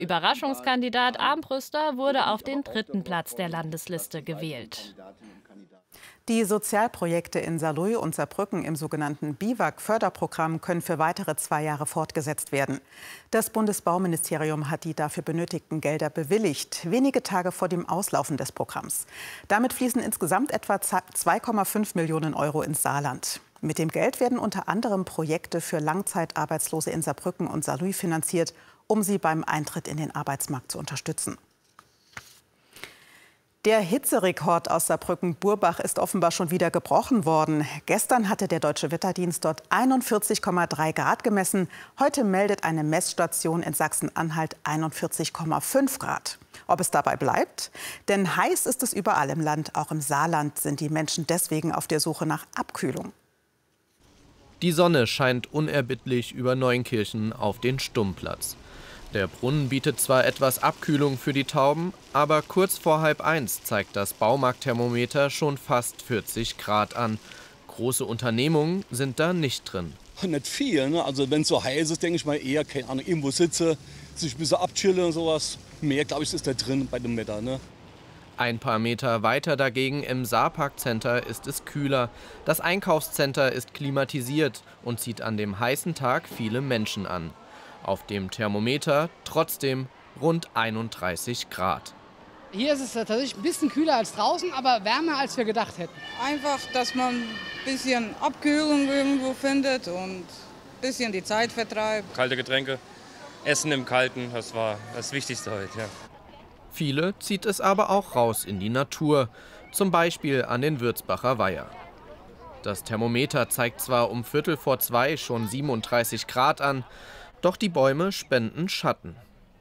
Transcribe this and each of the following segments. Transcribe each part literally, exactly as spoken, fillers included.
Überraschungskandidat Armbrüster wurde auf den dritten Platz der Landesliste gewählt. Die Sozialprojekte in Saarlouis und Saarbrücken im sogenannten BIWAG-Förderprogramm können für weitere zwei Jahre fortgesetzt werden. Das Bundesbauministerium hat die dafür benötigten Gelder bewilligt, wenige Tage vor dem Auslaufen des Programms. Damit fließen insgesamt etwa zwei Komma fünf Millionen Euro ins Saarland. Mit dem Geld werden unter anderem Projekte für Langzeitarbeitslose in Saarbrücken und Saarlouis finanziert, um sie beim Eintritt in den Arbeitsmarkt zu unterstützen. Der Hitzerekord aus Saarbrücken-Burbach ist offenbar schon wieder gebrochen worden. Gestern hatte der Deutsche Wetterdienst dort einundvierzig Komma drei Grad gemessen. Heute meldet eine Messstation in Sachsen-Anhalt einundvierzig Komma fünf Grad. Ob es dabei bleibt? Denn heiß ist es überall im Land. Auch im Saarland sind die Menschen deswegen auf der Suche nach Abkühlung. Die Sonne scheint unerbittlich über Neunkirchen auf den Stummplatz. Der Brunnen bietet zwar etwas Abkühlung für die Tauben, aber kurz vor halb eins zeigt das Baumarktthermometer schon fast vierzig Grad an. Große Unternehmungen sind da nicht drin. Nicht viel, ne? Also wenn es so heiß ist, denke ich mal eher, keine Ahnung, irgendwo sitze, sich ein bisschen abchillen und sowas. Mehr, glaube ich, ist da drin bei dem Wetter. Ne? Ein paar Meter weiter dagegen im Saarparkcenter ist es kühler. Das Einkaufscenter ist klimatisiert und zieht an dem heißen Tag viele Menschen an. Auf dem Thermometer trotzdem rund einunddreißig Grad. Hier ist es tatsächlich ein bisschen kühler als draußen, aber wärmer als wir gedacht hätten. Einfach, dass man ein bisschen Abkühlung irgendwo findet und ein bisschen die Zeit vertreibt. Kalte Getränke, Essen im Kalten, das war das Wichtigste heute. Ja. Viele zieht es aber auch raus in die Natur, zum Beispiel an den Würzbacher Weiher. Das Thermometer zeigt zwar um Viertel vor zwei schon siebenunddreißig Grad an, doch die Bäume spenden Schatten.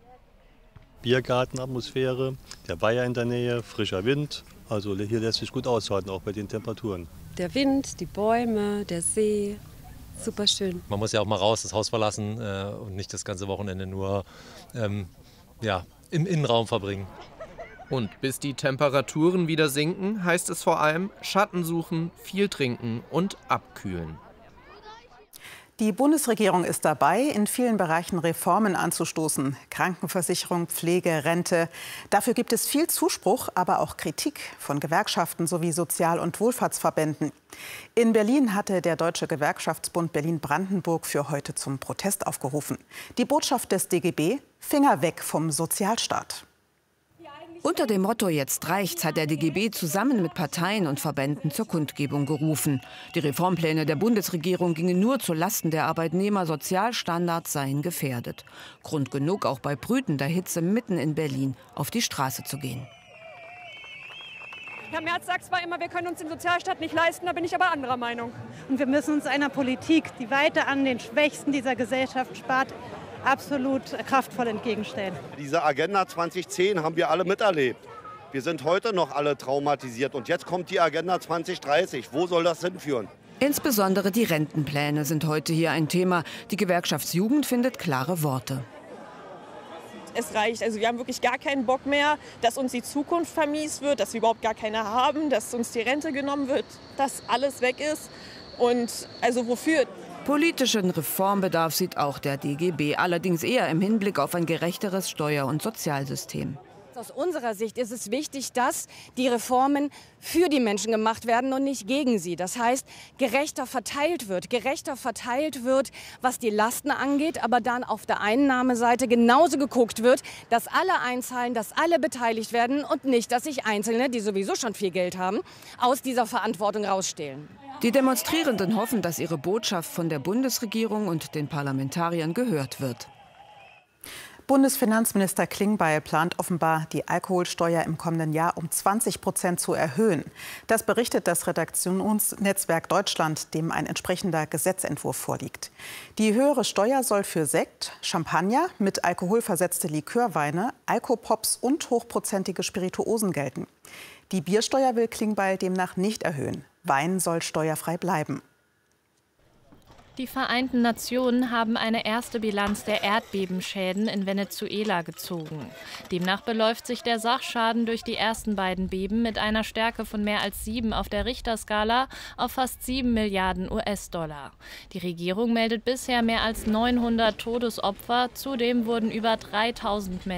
Biergartenatmosphäre, der Weiher in der Nähe, frischer Wind. Also hier lässt sich gut aushalten, auch bei den Temperaturen. Der Wind, die Bäume, der See, super schön. Man muss ja auch mal raus, das Haus verlassen äh, und nicht das ganze Wochenende nur ähm, ja, im Innenraum verbringen. Und bis die Temperaturen wieder sinken, heißt es vor allem Schatten suchen, viel trinken und abkühlen. Die Bundesregierung ist dabei, in vielen Bereichen Reformen anzustoßen. Krankenversicherung, Pflege, Rente. Dafür gibt es viel Zuspruch, aber auch Kritik von Gewerkschaften sowie Sozial- und Wohlfahrtsverbänden. In Berlin hatte der Deutsche Gewerkschaftsbund Berlin-Brandenburg für heute zum Protest aufgerufen. Die Botschaft des D G B: Finger weg vom Sozialstaat. Unter dem Motto "Jetzt reicht's" hat der D G B zusammen mit Parteien und Verbänden zur Kundgebung gerufen. Die Reformpläne der Bundesregierung gingen nur zu Lasten der Arbeitnehmer, Sozialstandards seien gefährdet. Grund genug, auch bei brütender Hitze mitten in Berlin auf die Straße zu gehen. Herr Merz sagt zwar immer, wir können uns den Sozialstaat nicht leisten, da bin ich aber anderer Meinung. Und wir müssen uns einer Politik, die weiter an den Schwächsten dieser Gesellschaft spart, absolut kraftvoll entgegenstellen. Diese Agenda zwanzig zehn haben wir alle miterlebt. Wir sind heute noch alle traumatisiert. Und jetzt kommt die Agenda zwanzig dreißig. Wo soll das hinführen? Insbesondere die Rentenpläne sind heute hier ein Thema. Die Gewerkschaftsjugend findet klare Worte. Es reicht. Also wir haben wirklich gar keinen Bock mehr, dass uns die Zukunft vermiest wird, dass wir überhaupt gar keine haben, dass uns die Rente genommen wird, dass alles weg ist. Und also wofür? Politischen Reformbedarf sieht auch der D G B, allerdings eher im Hinblick auf ein gerechteres Steuer- und Sozialsystem. Aus unserer Sicht ist es wichtig, dass die Reformen für die Menschen gemacht werden und nicht gegen sie. Das heißt, gerechter verteilt wird, gerechter verteilt wird, was die Lasten angeht, aber dann auf der Einnahmeseite genauso geguckt wird, dass alle einzahlen, dass alle beteiligt werden und nicht, dass sich Einzelne, die sowieso schon viel Geld haben, aus dieser Verantwortung rausstehlen. Die Demonstrierenden hoffen, dass ihre Botschaft von der Bundesregierung und den Parlamentariern gehört wird. Bundesfinanzminister Klingbeil plant offenbar, die Alkoholsteuer im kommenden Jahr um zwanzig Prozent zu erhöhen. Das berichtet das Redaktionsnetzwerk Deutschland, dem ein entsprechender Gesetzentwurf vorliegt. Die höhere Steuer soll für Sekt, Champagner, mit Alkohol versetzte Likörweine, Alkopops und hochprozentige Spirituosen gelten. Die Biersteuer will Klingbeil demnach nicht erhöhen. Wein soll steuerfrei bleiben. Die Vereinten Nationen haben eine erste Bilanz der Erdbebenschäden in Venezuela gezogen. Demnach beläuft sich der Sachschaden durch die ersten beiden Beben mit einer Stärke von mehr als sieben auf der Richterskala auf fast sieben Milliarden U S-Dollar. Die Regierung meldet bisher mehr als neunhundert Todesopfer. Zudem wurden über dreitausend Menschen